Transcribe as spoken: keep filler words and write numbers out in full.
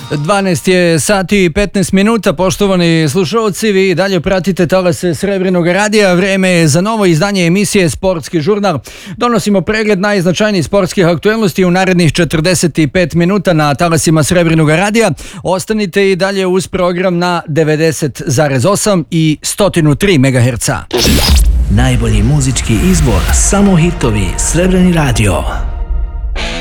dvanaest je sati i petnaest minuta, poštovani slušalci, vi dalje pratite talase Srebrnog radija. Vreme je za novo izdanje emisije Sportski žurnal. Donosimo pregled najznačajnijih sportskih aktuelnosti u narednih četrdeset pet minuta na talasima Srebrnog radija. Ostanite i dalje uz program na devedeset zarez osam i sto tri megaherca. Najbolji muzički izbor, samo hitovi, Srebrni radio.